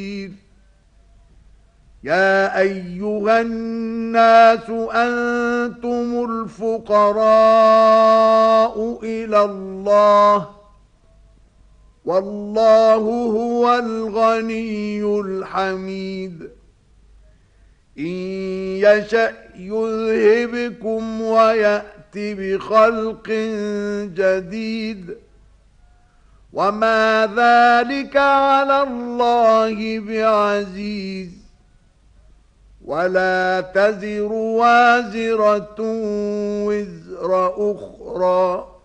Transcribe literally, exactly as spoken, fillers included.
يا أيها الناس أنتم الفقراء إلى الله والله هو الغني الحميد إن يشأ يذهبكم ويأت بخلق جديد وما ذلك على الله بعزيز ولا تزر وازرة وزر أخرى